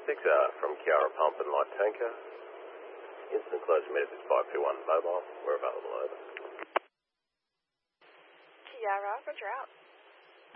from Kiara Pump and Light Tanker. Instant closure message 521 mobile. We're available, over. Kiara, roger out.